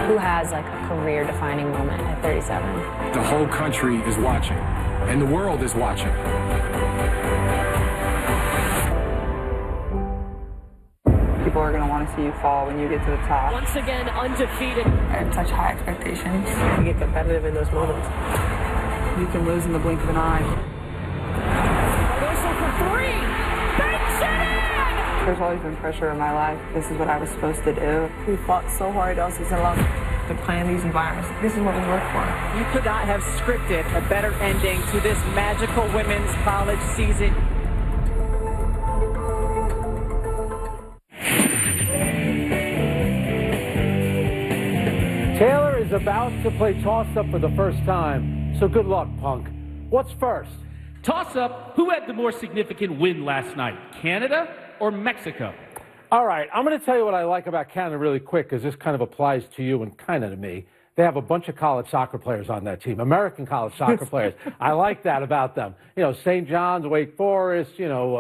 Who has like a career-defining moment at 37? The whole country is watching, and the world is watching. People are going to want to see you fall when you get to the top. Once again, undefeated. I have such high expectations. You get competitive in those moments. You can lose in the blink of an eye. Whistle for three. Banks it in! There's always been pressure in my life. This is what I was supposed to do. We fought so hard all season long to play in these environments. This is what we work for. You could not have scripted a better ending to this magical women's college season. Taylor is about to play toss-up for the first time, so good luck, Punk. What's first? Toss-up, who had the more significant win last night, Canada or Mexico? All right, I'm going to tell you what I like about Canada really quick, because this kind of applies to you and kind of to me. They have a bunch of college soccer players on that team, American college soccer players. I like that about them. You know, St. John's, Wake Forest,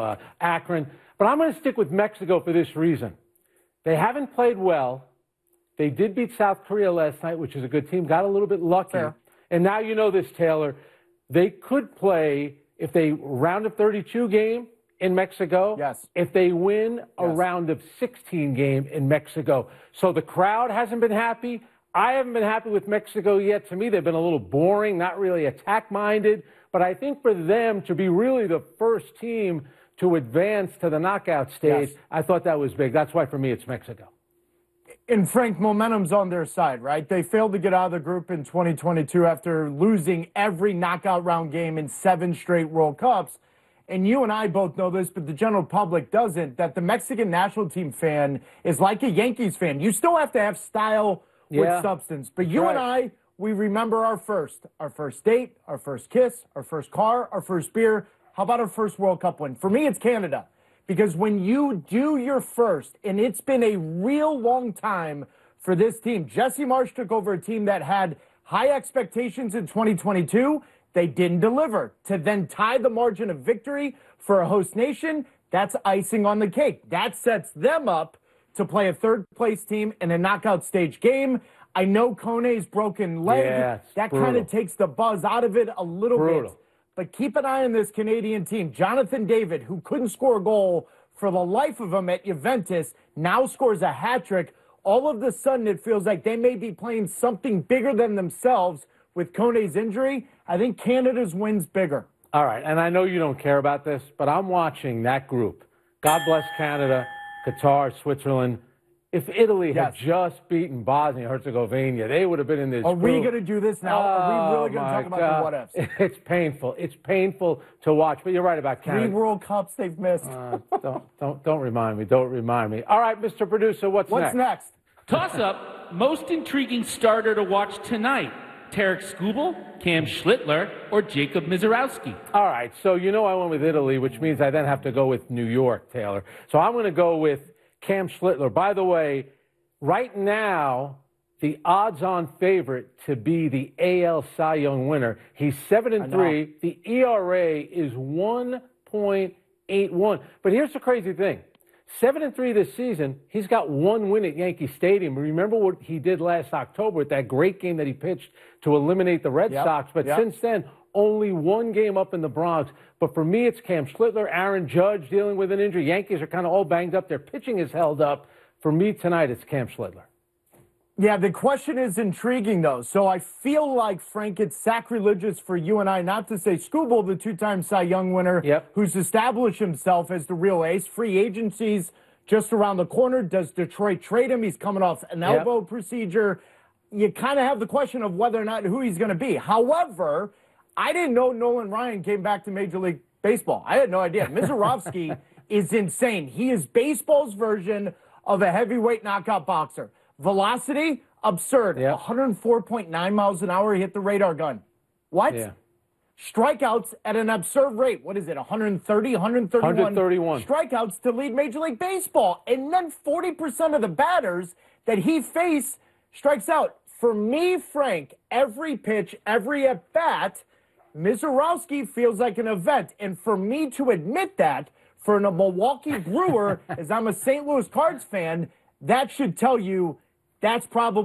Akron. But I'm going to stick with Mexico for this reason. They haven't played well. They did beat South Korea last night, which is a good team. Got a little bit lucky. Fair. And now you know this, Taylor. They could play, if they round of 32 game in Mexico. Yes. If they win a round of 16 game in Mexico. So the crowd hasn't been happy. I haven't been happy with Mexico yet. To me, they've been a little boring, not really attack-minded. But I think for them to be really the first team to advance to the knockout stage, I thought that was big. That's why, for me, it's Mexico. And Frank, momentum's on their side, right? They failed to get out of the group in 2022 after losing every knockout round game in 7 straight World Cups. And you and I both know this, but the general public doesn't, that the Mexican national team fan is like a Yankees fan. You still have to have style with substance. But you and I, we remember our first date, our first kiss, our first car, our first beer. How about our first World Cup win? For me, it's Canada. Because when you do your first, and it's been a real long time for this team. Jesse Marsch took over a team that had high expectations in 2022. They didn't deliver. To then tie the margin of victory for a host nation, that's icing on the cake. That sets them up to play a third-place team in a knockout stage game. I know Kone's broken leg. That kind of takes the buzz out of it a little bit. But keep an eye on this Canadian team. Jonathan David, who couldn't score a goal for the life of him at Juventus, now scores a hat trick. All of a sudden, it feels like they may be playing something bigger than themselves with Kone's injury. I think Canada's win's bigger. All right, and I know you don't care about this, but I'm watching that group. God bless Canada, Qatar, Switzerland. If Italy had just beaten Bosnia-Herzegovina, they would have been in this group. Are we going to do this now? Are we really going to talk about the what-ifs? It's painful. It's painful to watch, but you're right about Canada. 3 World Cups they've missed. Don't remind me. Don't remind me. All right, Mr. Producer, what's next? Toss-up, most intriguing starter to watch tonight. Tarek Skubal, Cam Schlittler, or Jacob Mizorowski? All right, so you know I went with Italy, which means I then have to go with New York, Taylor. So I'm going to go with Cam Schlittler. By the way, right now, the odds-on favorite to be the AL Cy Young winner. He's 7-3. The ERA is 1.81. But here's the crazy thing. 7-3 this season, he's got 1 win at Yankee Stadium. Remember what he did last October with that great game that he pitched to eliminate the Red Sox. But since then, only 1 game up in the Bronx. But for me, it's Cam Schlittler, Aaron Judge dealing with an injury. Yankees are kind of all banged up. Their pitching is held up. For me tonight, it's Cam Schlittler. Yeah, the question is intriguing, though. So I feel like, Frank, it's sacrilegious for you and I not to say Skubal, the 2-time Cy Young winner, who's established himself as the real ace. Free agency's just around the corner. Does Detroit trade him? He's coming off an elbow procedure. You kind of have the question of whether or not who he's going to be. However, I didn't know Nolan Ryan came back to Major League Baseball. I had no idea. Mizorowski is insane. He is baseball's version of a heavyweight knockout boxer. Velocity, absurd. 104.9 miles an hour, he hit the radar gun. What? Strikeouts at an absurd rate. What is it, 130, 131 strikeouts to lead Major League Baseball. And then 40% of the batters that he faced strikes out. For me, Frank, every pitch, every at-bat, Mizorowski feels like an event. And for me to admit that, for a Milwaukee Brewer, as I'm a St. Louis Cards fan, that should tell you that's probably